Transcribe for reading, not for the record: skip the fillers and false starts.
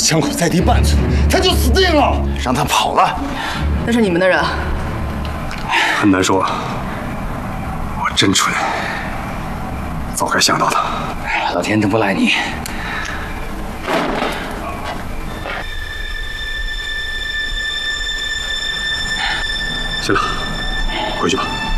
枪口再低半寸，他就死定了。让他跑了， 那是你们的人。 很难说，我真蠢，早该想到的。 老天真不赖你。 行了，回去吧。